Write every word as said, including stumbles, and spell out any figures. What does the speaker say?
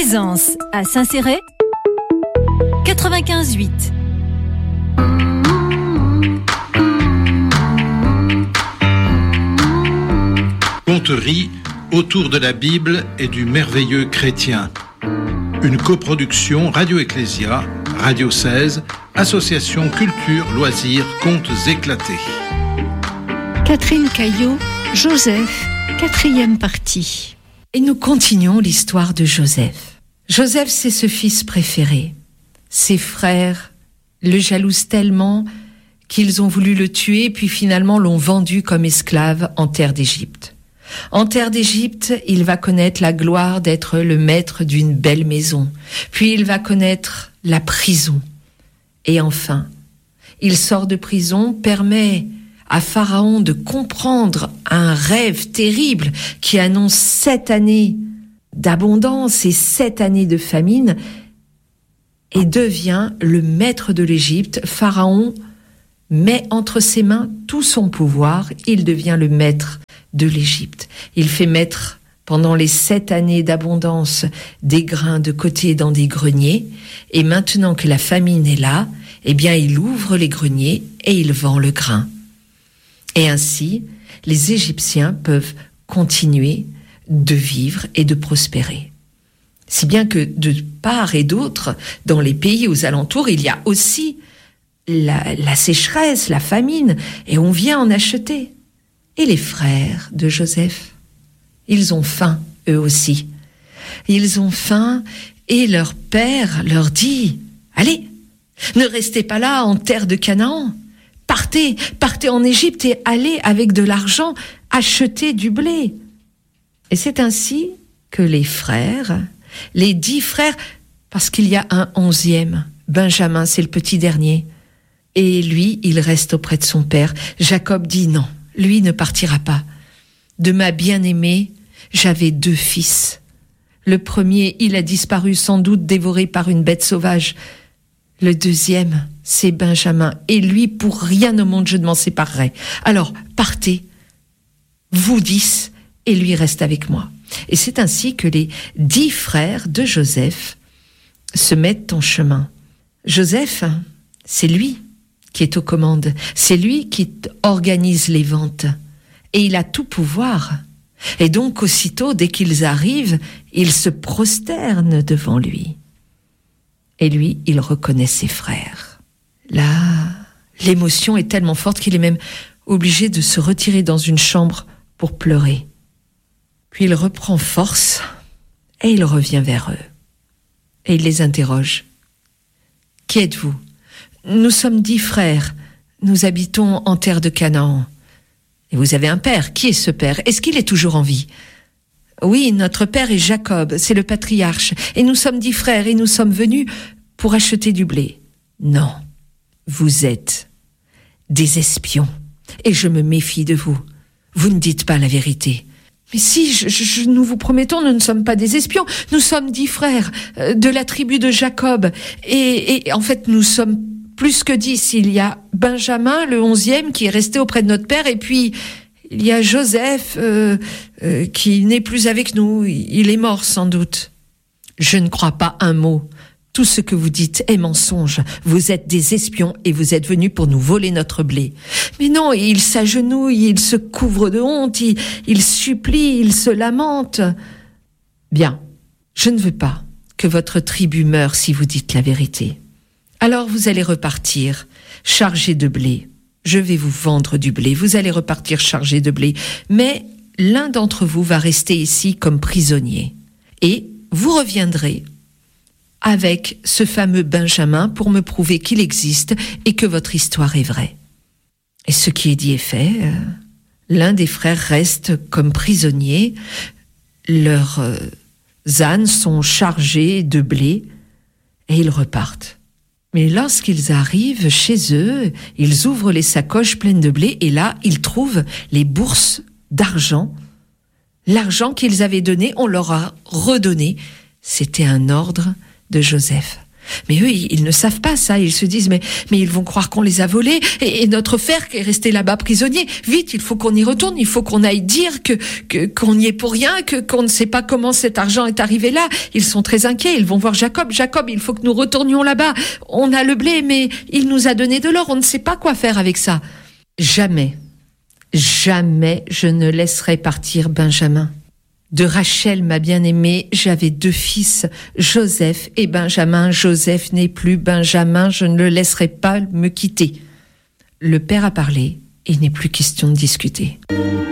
Plaisance à Saint-Céré quatre-vingt-quinze huit. Conterie autour de la Bible et du merveilleux chrétien. Une coproduction Radio Ecclésia, Radio seize, Association Culture, Loisirs, Contes éclatés. Catherine Caillot, Joseph, quatrième partie. Et nous continuons l'histoire de Joseph. Joseph, c'est ce fils préféré. Ses frères le jalousent tellement qu'ils ont voulu le tuer, puis finalement l'ont vendu comme esclave en terre d'Égypte. En terre d'Égypte, il va connaître la gloire d'être le maître d'une belle maison. Puis il va connaître la prison. Et enfin, il sort de prison, permet à Pharaon de comprendre un rêve terrible qui annonce sept années d'abondance et sept années de famine et devient le maître de l'Égypte. Pharaon met entre ses mains tout son pouvoir, il devient le maître de l'Égypte. Il fait mettre pendant les sept années d'abondance des grains de côté dans des greniers et maintenant que la famine est là, eh bien il ouvre les greniers et il vend le grain. Et ainsi, les Égyptiens peuvent continuer de vivre et de prospérer. Si bien que de part et d'autre, dans les pays aux alentours, il y a aussi la, la sécheresse, la famine, et on vient en acheter. Et les frères de Joseph, ils ont faim, eux aussi. Ils ont faim et leur père leur dit « Allez, ne restez pas là en terre de Canaan. Partez, partez en Égypte et allez avec de l'argent acheter du blé. » Et c'est ainsi que les frères, les dix frères, parce qu'il y a un onzième, Benjamin, c'est le petit dernier, et lui, il reste auprès de son père. Jacob dit non, lui ne partira pas. De ma bien-aimée, j'avais deux fils. Le premier, il a disparu sans doute dévoré par une bête sauvage. Le deuxième, c'est Benjamin. Et lui, pour rien au monde, je ne m'en séparerai. Alors, partez, vous dix, et lui reste avec moi. Et c'est ainsi que les dix frères de Joseph se mettent en chemin. Joseph, c'est lui qui est aux commandes. C'est lui qui organise les ventes. Et il a tout pouvoir. Et donc, aussitôt, dès qu'ils arrivent, ils se prosternent devant lui. Et lui, il reconnaît ses frères. Là, l'émotion est tellement forte qu'il est même obligé de se retirer dans une chambre pour pleurer. Puis il reprend force et il revient vers eux. Et il les interroge. « Qui êtes-vous ? Nous sommes dix frères. Nous habitons en terre de Canaan. Et vous avez un père. Qui est ce père ? Est-ce qu'il est toujours en vie ? Oui, notre père est Jacob, c'est le patriarche. Et nous sommes dix frères et nous sommes venus pour acheter du blé. Non, vous êtes des espions. Et je me méfie de vous. Vous ne dites pas la vérité. Mais si, je, je, nous vous promettons, nous ne sommes pas des espions. Nous sommes dix frères euh, de la tribu de Jacob. Et, et en fait, nous sommes plus que dix. Il y a Benjamin, le onzième, qui est resté auprès de notre père. Et puis, il y a Joseph, euh, euh, qui n'est plus avec nous. Il est mort, sans doute. Je ne crois pas un mot. Tout ce que vous dites est mensonge. Vous êtes des espions et vous êtes venus pour nous voler notre blé. Mais non, il s'agenouille, il se couvre de honte, il, il supplie, il se lamente. Bien, je ne veux pas que votre tribu meure si vous dites la vérité. Alors vous allez repartir, chargés de blé. Je vais vous vendre du blé, vous allez repartir chargés de blé. Mais l'un d'entre vous va rester ici comme prisonnier. Et vous reviendrez avec ce fameux Benjamin pour me prouver qu'il existe et que votre histoire est vraie. Et ce qui est dit est fait. L'un des frères reste comme prisonnier. Leurs euh, ânes sont chargés de blé et ils repartent. Mais lorsqu'ils arrivent chez eux, ils ouvrent les sacoches pleines de blé et là, ils trouvent les bourses d'argent. L'argent qu'ils avaient donné, on leur a redonné. C'était un ordre de Joseph. Mais eux, ils ne savent pas ça. Ils se disent, mais, mais ils vont croire qu'on les a volés. Et, et notre frère qui est resté là-bas prisonnier, vite, il faut qu'on y retourne. Il faut qu'on aille dire que, que, qu'on n'y est pour rien, que, qu'on ne sait pas comment cet argent est arrivé là. Ils sont très inquiets. Ils vont voir Jacob. Jacob, il faut que nous retournions là-bas. On a le blé, mais il nous a donné de l'or. On ne sait pas quoi faire avec ça. Jamais, jamais je ne laisserai partir Benjamin. De Rachel, ma bien-aimée, j'avais deux fils, Joseph et Benjamin. Joseph n'est plus Benjamin, je ne le laisserai pas me quitter. Le père a parlé, il n'est plus question de discuter.